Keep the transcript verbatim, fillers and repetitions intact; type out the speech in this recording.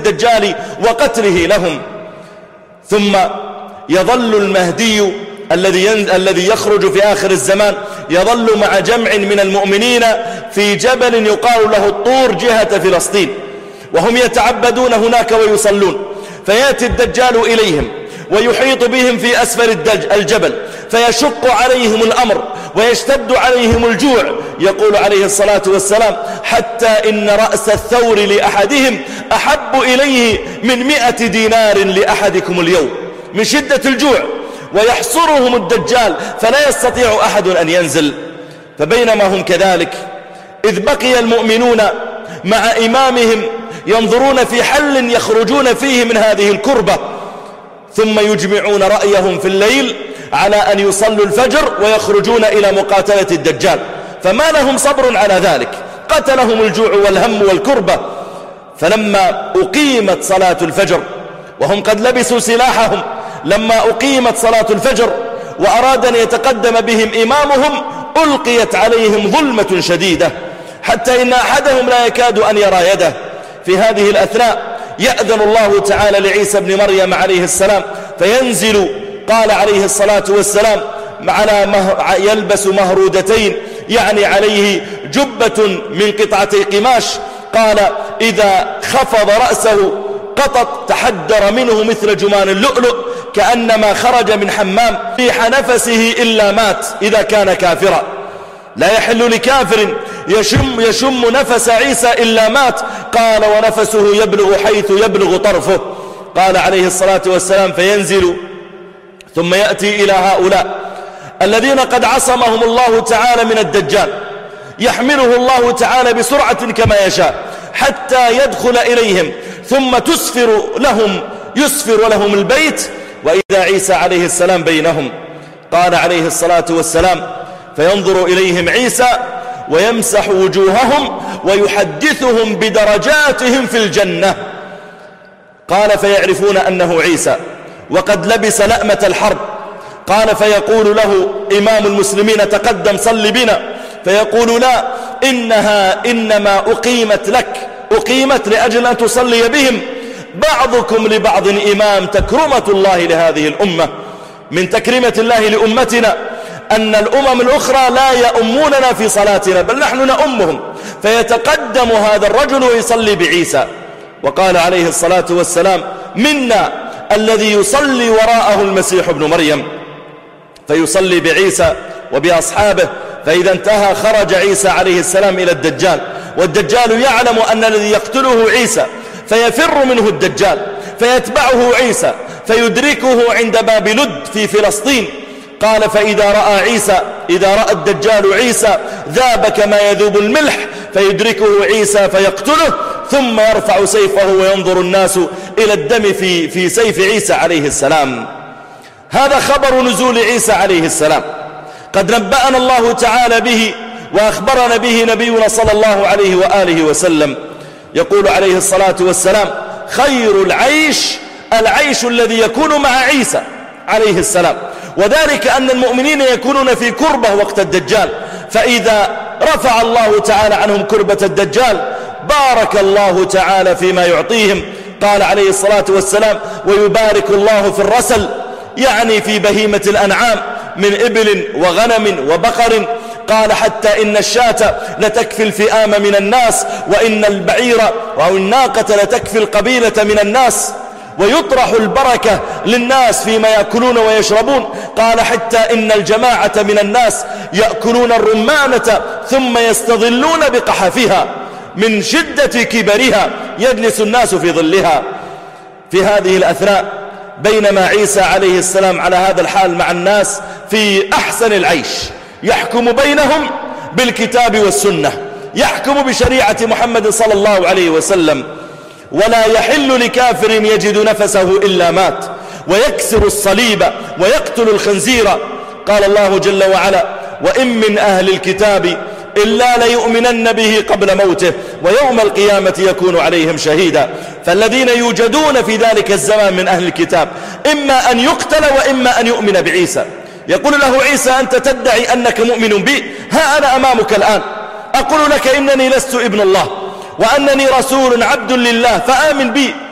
الدجال وقتله لهم. ثم يظل المهدي الذي الذي يخرج في آخر الزمان يظل مع جمع من المؤمنين في جبل يقال له الطور جهة فلسطين، وهم يتعبدون هناك ويصلون، فيأتي الدجال إليهم ويحيط بهم في أسفل الجبل فيشق عليهم الأمر ويشتد عليهم الجوع. يقول عليه الصلاة والسلام: حتى إن رأس الثور لأحدهم أحب إليه من مئة دينار لأحدكم اليوم، من شدة الجوع. ويحصرهم الدجال فلا يستطيع أحد أن ينزل. فبينما هم كذلك إذ بقي المؤمنون مع إمامهم ينظرون في حل يخرجون فيه من هذه الكربة، ثم يجمعون رأيهم في الليل على أن يصلوا الفجر ويخرجون إلى مقاتلة الدجال، فما لهم صبر على ذلك، قتلهم الجوع والهم والكربة. فلما أقيمت صلاة الفجر وهم قد لبسوا سلاحهم، لما أقيمت صلاة الفجر وأراد أن يتقدم بهم إمامهم ألقيت عليهم ظلمة شديدة حتى إن أحدهم لا يكاد أن يرى يده. في هذه الأثناء يأذن الله تعالى لعيسى بن مريم عليه السلام فينزل، قال عليه الصلاة والسلام على مه... يلبس مهرودتين، يعني عليه جبة من قطعتي قماش. قال: إذا خفض رأسه قطط تحدر منه مثل جمان اللؤلؤ كأنما خرج من حمام، ريح نفسه إلا مات إذا كان كافرا. لا يحل لكافر يشم, يشم نفس عيسى إلا مات. قال: ونفسه يبلغ حيث يبلغ طرفه. قال عليه الصلاة والسلام: فينزل ثم يأتي إلى هؤلاء الذين قد عصمهم الله تعالى من الدجال، يحمله الله تعالى بسرعة كما يشاء حتى يدخل إليهم، ثم تسفر لهم يسفر لهم البيت، وإذا عيسى عليه السلام بينهم. قال عليه الصلاة والسلام: فينظر إليهم عيسى ويمسح وجوههم ويحدثهم بدرجاتهم في الجنة. قال: فيعرفون أنه عيسى وقد لبس لأمة الحرب. قال: فيقول له إمام المسلمين: تقدم صل بنا. فيقول: لا، إنها إنما أقيمت لك، أقيمت لأجل أن تصلي بهم، بعضكم لبعض إمام، تكرمة الله لهذه الأمة. من تكريمة الله لأمتنا أن الأمم الأخرى لا يؤموننا في صلاتنا، بل نحن نؤمهم. فيتقدم هذا الرجل ويصلي بعيسى. وقال عليه الصلاة والسلام: منا الذي يصلي وراءه المسيح ابن مريم. فيصلي بعيسى وبأصحابه، فإذا انتهى خرج عيسى عليه السلام إلى الدجال، والدجال يعلم أن الذي يقتله عيسى، فيفر منه الدجال فيتبعه عيسى فيدركه عند باب لد في فلسطين. قال: فإذا رأى عيسى إذا رأى الدجال عيسى ذاب كما يذوب الملح، فيدركه عيسى فيقتله، ثم يرفع سيفه وينظر الناس إلى الدم في, في سيف عيسى عليه السلام. هذا خبر نزول عيسى عليه السلام، قد نبأنا الله تعالى به وأخبرنا به نبينا صلى الله عليه وآله وسلم. يقول عليه الصلاة والسلام: خير العيش العيش الذي يكون مع عيسى عليه السلام، وذلك أن المؤمنين يكونون في كربة وقت الدجال، فإذا رفع الله تعالى عنهم كربة الدجال بارك الله تعالى فيما يعطيهم. قال عليه الصلاة والسلام: ويبارك الله في الرسل، يعني في بهيمة الأنعام من إبل وغنم وبقر. قال: حتى إن الشاة لتكفي الفئام من الناس، وإن البعير أو الناقة لتكفي القبيلة من الناس، ويطرح البركة للناس فيما يأكلون ويشربون. قال: حتى إن الجماعة من الناس يأكلون الرمانة ثم يستظلون بقحفها، من شدة كبرها يجلس الناس في ظلها. في هذه الأثناء بينما عيسى عليه السلام على هذا الحال مع الناس في أحسن العيش، يحكم بينهم بالكتاب والسنة، يحكم بشريعة محمد صلى الله عليه وسلم، ولا يحل لكافر يجد نفسه إلا مات، ويكسر الصليب ويقتل الخنزير. قال الله جل وعلا: وإن من أهل الكتاب إلا ليؤمنن به قبل موته ويوم القيامة يكون عليهم شهيدا. فالذين يوجدون في ذلك الزمان من أهل الكتاب إما أن يقتل وإما أن يؤمن بعيسى. يقول له عيسى: أنت تدعي أنك مؤمن بي، ها أنا أمامك الآن أقول لك إنني لست ابن الله وأنني رسول عبد لله، فآمن بي.